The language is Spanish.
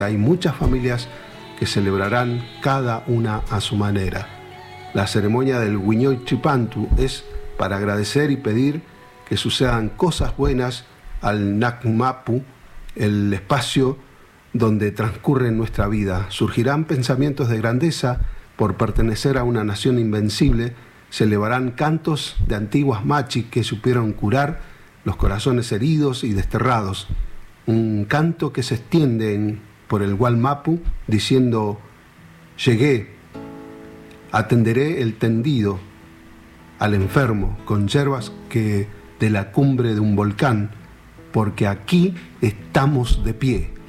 Hay muchas familias que celebrarán cada una a su manera. La ceremonia del Wiñoy Chipantu es para agradecer y pedir que sucedan cosas buenas al Nacmapu, el espacio donde transcurre nuestra vida. Surgirán pensamientos de grandeza por pertenecer a una nación invencible, se elevarán cantos de antiguas machis que supieron curar los corazones heridos y desterrados. Un canto que se extiende por el Gualmapu diciendo: llegué, atenderé el tendido, al enfermo, con hierbas que de la cumbre de un volcán, porque aquí estamos de pie.